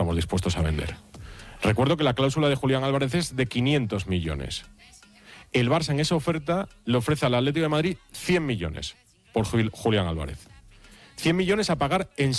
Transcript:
estamos dispuestos a vender. Recuerdo que la cláusula de Julián Álvarez es de 500 millones. El Barça en esa oferta le ofrece al Atlético de Madrid 100 millones por Julián Álvarez. 100 millones a pagar en